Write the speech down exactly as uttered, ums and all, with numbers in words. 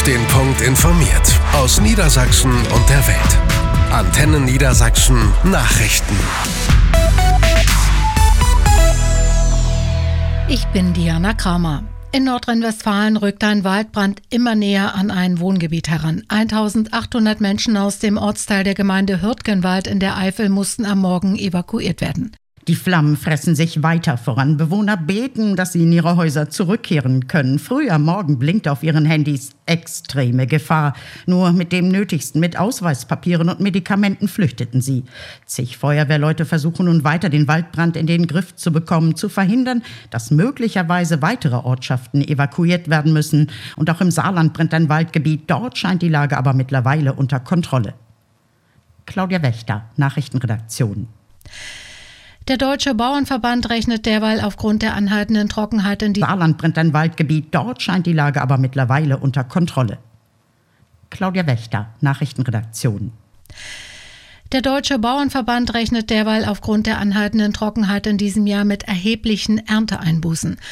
Den Punkt informiert aus Niedersachsen und der Welt. Antenne Niedersachsen Nachrichten. Ich bin Diana Kramer. In Nordrhein-Westfalen rückt ein Waldbrand immer näher an ein Wohngebiet heran. eintausendachthundert Menschen aus dem Ortsteil der Gemeinde Hürtgenwald in der Eifel mussten am Morgen evakuiert werden. Die Flammen fressen sich weiter voran. Bewohner beten, dass sie in ihre Häuser zurückkehren können. Früh am Morgen blinkt auf ihren Handys extreme Gefahr. Nur mit dem Nötigsten, mit Ausweispapieren und Medikamenten flüchteten sie. Zig Feuerwehrleute versuchen nun weiter, den Waldbrand in den Griff zu bekommen, zu verhindern, dass möglicherweise weitere Ortschaften evakuiert werden müssen. Und auch im Saarland brennt ein Waldgebiet. Dort scheint die Lage aber mittlerweile unter Kontrolle. Claudia Wächter, Nachrichtenredaktion. Der Deutsche Bauernverband rechnet derweil aufgrund der anhaltenden Trockenheit in die Saarland brennt ein Waldgebiet, dort scheint die Lage aber mittlerweile unter Kontrolle. Claudia Wächter, Nachrichtenredaktion. Der Deutsche Bauernverband rechnet derweil aufgrund der anhaltenden Trockenheit in diesem Jahr mit erheblichen Ernteeinbußen.